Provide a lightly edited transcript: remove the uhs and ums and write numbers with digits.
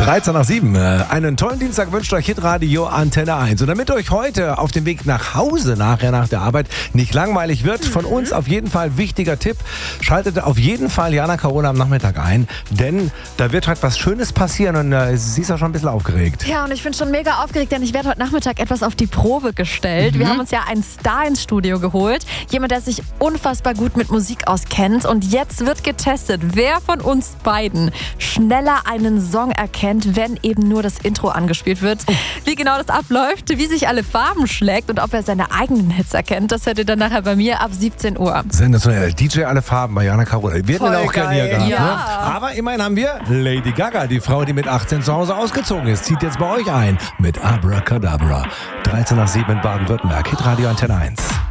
13 nach 7. Einen tollen Dienstag wünscht euch Hitradio Antenne 1. Und damit euch heute auf dem Weg nach Hause nachher nach der Arbeit nicht langweilig wird, von uns auf jeden Fall wichtiger Tipp. Schaltet auf jeden Fall Jana Carola am Nachmittag ein, denn da wird heute was Schönes passieren und sie ist auch schon ein bisschen aufgeregt. Ja, und ich bin schon mega aufgeregt, denn ich werde heute Nachmittag etwas auf die Probe gestellt. Wir haben uns ja einen Star ins Studio geholt. Jemand, der sich unfassbar gut mit Musik auskennt. Und jetzt wird getestet, wer von uns beiden schneller einen Song erkennt, wenn eben nur das Intro angespielt wird. Wie genau das abläuft, wie sich alle Farben schlägt und ob er seine eigenen Hits erkennt, das hört ihr dann nachher bei mir ab 17 Uhr. Sensationell. DJ Alle Farben bei Jana Carola. Wir hätten ihn auch gerne hier gehabt. Ja. Ne? Aber immerhin haben wir Lady Gaga, die Frau, die mit 18 zu Hause ausgezogen ist, zieht jetzt bei euch ein mit Abracadabra. 13 nach 7 in Baden-Württemberg. Hitradio Antenne 1.